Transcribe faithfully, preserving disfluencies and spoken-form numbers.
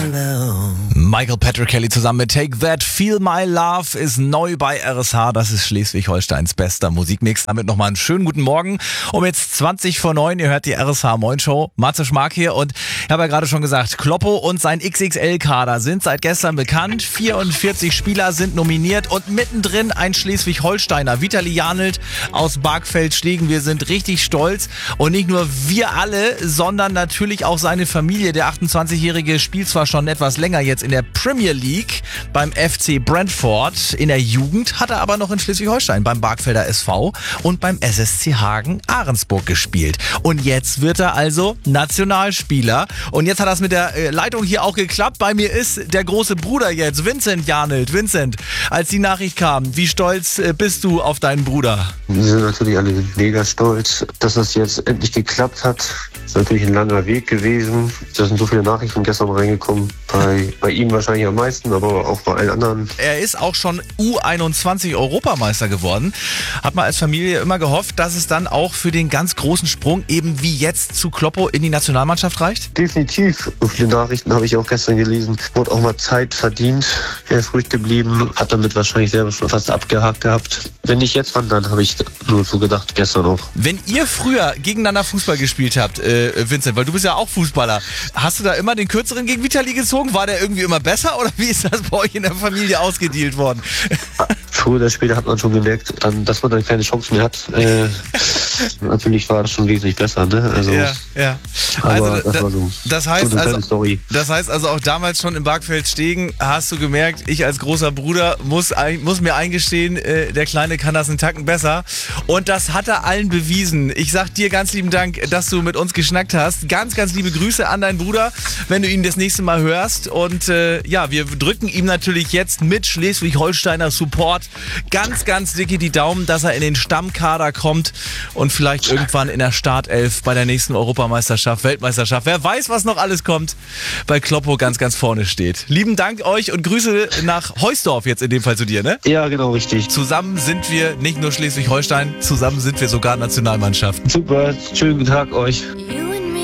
Michael Patrick Kelly zusammen mit Take That, Feel My Love ist neu bei R S H. Das ist Schleswig-Holsteins bester Musikmix. Damit nochmal einen schönen guten Morgen. Um jetzt zwanzig vor neun, ihr hört die R S H Moin Show. Matze Schmark hier und ich habe ja gerade schon gesagt, Kloppo und sein X X L-Kader sind seit gestern bekannt. vierundvierzig Spieler sind nominiert und mittendrin ein Schleswig-Holsteiner, Vitali Janelt aus Bargfeld-Schliegen. Wir sind richtig stolz und nicht nur wir alle, sondern natürlich auch seine Familie. Der achtundzwanzigjährige spielt zwar schon etwas länger jetzt in der Premier League beim F C Brentford. In der Jugend hat er aber noch in Schleswig-Holstein beim Bargfelder S V und beim S S C Hagen Ahrensburg gespielt. Und jetzt wird er also Nationalspieler. Und jetzt hat das mit der Leitung hier auch geklappt. Bei mir ist der große Bruder jetzt, Vincent Janelt. Vincent, als die Nachricht kam, wie stolz bist du auf deinen Bruder? Wir sind natürlich alle mega stolz, dass das jetzt endlich geklappt hat. Das ist natürlich ein langer Weg gewesen. Da sind so viele Nachrichten gestern reingekommen. Bei, bei ihm wahrscheinlich am meisten, aber auch bei allen anderen. Er ist auch schon U einundzwanzig Europameister geworden. Hat man als Familie immer gehofft, dass es dann auch für den ganz großen Sprung eben wie jetzt zu Kloppo in die Nationalmannschaft reicht? Definitiv. So viele Nachrichten habe ich auch gestern gelesen. Wurde auch mal Zeit verdient. Er ist ruhig geblieben. Hat damit wahrscheinlich selber schon fast abgehakt gehabt. Wenn nicht jetzt, wann dann, habe ich nur so gedacht, gestern auch. Wenn ihr früher gegeneinander Fußball gespielt habt, äh, Vincent, weil du bist ja auch Fußballer, hast du da immer den Kürzeren gegen Vitali gezogen? War der irgendwie immer besser oder wie ist das bei euch in der Familie ausgedealt worden? Früher oder später hat man schon gemerkt, dass man dann keine Chance mehr hat. Äh, natürlich war das schon wesentlich besser, ne? Also, ja, ja. Aber also, das, da, war so, das, heißt, so eine also, Story. das heißt also auch damals schon im Bargfeld-Stegen hast du gemerkt, ich als großer Bruder muss, muss mir eingestehen, äh, der Kleine kann das einen Tacken besser. Und das hat er allen bewiesen. Ich sag dir ganz lieben Dank, dass du mit uns geschnackt hast. Ganz, ganz liebe Grüße an deinen Bruder, wenn du ihn das nächste Mal hörst. Und äh, ja, wir drücken ihm natürlich jetzt mit Schleswig-Holsteiner Support ganz, ganz dicke die Daumen, dass er in den Stammkader kommt und vielleicht irgendwann in der Startelf bei der nächsten Europameisterschaft, Weltmeisterschaft, wer weiß, was noch alles kommt, bei Kloppo ganz, ganz vorne steht. Lieben Dank euch und Grüße nach Heusdorf jetzt in dem Fall zu dir, ne? Ja, genau, richtig. Zusammen sind wir nicht nur Schleswig-Holstein, zusammen sind wir sogar Nationalmannschaft. Super, schönen guten Tag euch.